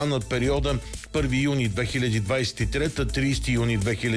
над периода 1 юни 2023-30 юни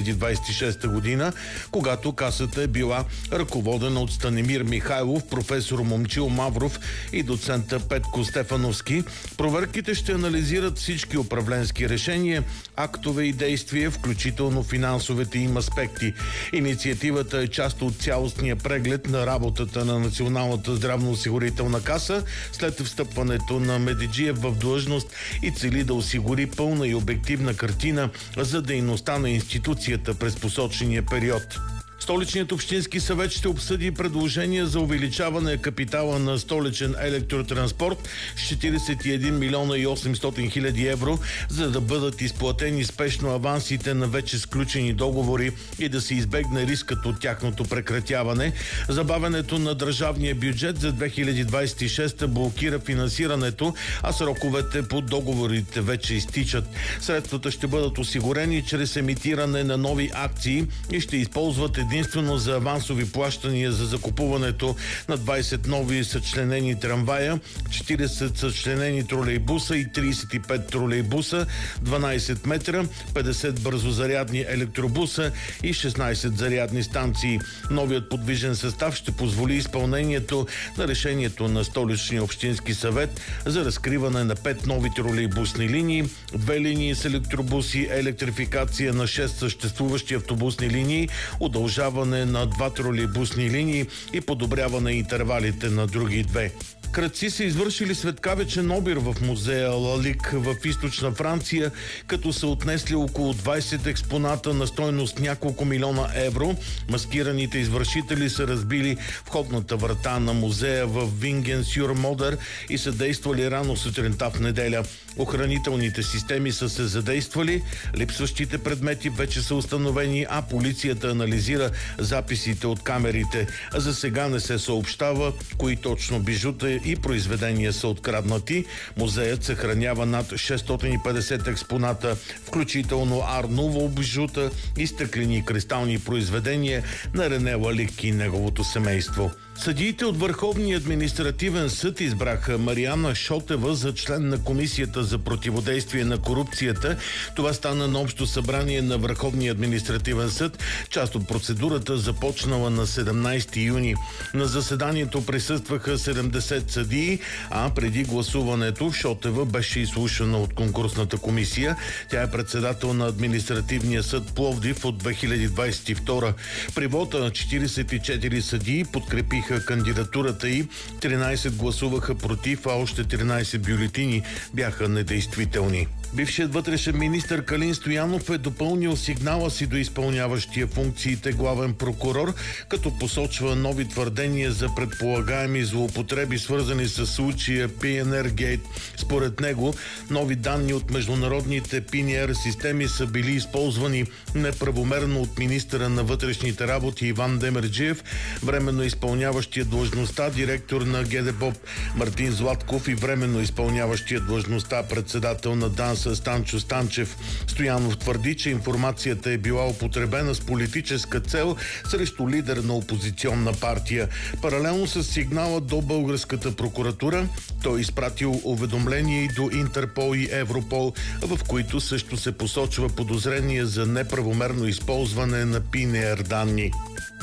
2026 година, когато касата е била ръководена от Станимир Михайлов, професор Момчил Мавров и доцента Петко Стефановски. Проверките ще анализират всички управленски решения, актове и действия, включително финансовите им аспекти. Инициативата е част от цялостния преглед на работата на Националната здравноосигурителна каса след встъпването на Медиджиев в длъжност и цели да осигури пълна и обективна картина за дейността на институцията през посочения период. Столичният общински съвет ще обсъди предложение за увеличаване капитала на Столичен електротранспорт с 41 милиона и 800 хиляди евро, за да бъдат изплатени спешно авансите на вече сключени договори и да се избегне рискът от тяхното прекратяване. Забавянето на държавния бюджет за 2026 блокира финансирането, а сроковете по договорите вече изтичат. Средствата ще бъдат осигурени чрез емитиране на нови акции и ще използват единствено за авансови плащания за закупуването на 20 нови съчленени трамвая, 40 съчленени тролейбуса и 35 тролейбуса, 12 метра, 50 бързозарядни електробуса и 16 зарядни станции. Новият подвижен състав ще позволи изпълнението на решението на Столичния общински съвет за разкриване на 5 нови тролейбусни линии, 2 линии с електробуси, електрификация на 6 съществуващи автобусни линии, удължаване на 2 тролейбусни линии и подобряване интервалите на други 2. Крадци са извършили светкавичен обир в музея Лалик в източна Франция, като са отнесли около 20 експоната на стойност няколко милиона евро. Маскираните извършители са разбили входната врата на музея в Винген-сюр-Модер и са действали рано сутринта в неделя. Охранителните системи са се задействали, липсващите предмети вече са установени, а полицията анализира записите от камерите. За сега не се съобщава кои точно бижута и произведения са откраднати. Музеят съхранява над 650 експоната, включително ар-нуво бижута и стъклени и кристални произведения на Рене Лалик и неговото семейство. Съдиите от Върховния административен съд избраха Мариана Шотева за член на Комисията за противодействие на корупцията. Това стана на общо събрание на Върховния административен съд, част от процедурата започнала на 17 юни. На заседанието присъстваха 70 съдии, а преди гласуването Шотева беше изслушана от конкурсната комисия. Тя е председател на Административния съд Пловдив от 2022. При вота на 44 съдии подкрепиха кандидатурата й, 13 гласуваха против, а още 13 бюлетини бяха недействителни. Бившият вътрешен министър Калин Стоянов е допълнил сигнала си до изпълняващия функциите главен прокурор, като посочва нови твърдения за предполагаеми злоупотреби, свързани с случая PNR Gate. Според него, нови данни от международните PNR системи са били използвани неправомерно от министъра на вътрешните работи Иван Демерджиев, временно изпълняващия длъжността директор на ГДБОП Мартин Златков и временно изпълняващия длъжността председател на ДАНС Станчо Станчев. Стоянов твърди, че информацията е била употребена с политическа цел срещу лидер на опозиционна партия. Паралелно с сигнала до българската прокуратура, той изпратил уведомление и до Интерпол и Европол, в които също се посочва подозрение за неправомерно използване на PNR данни.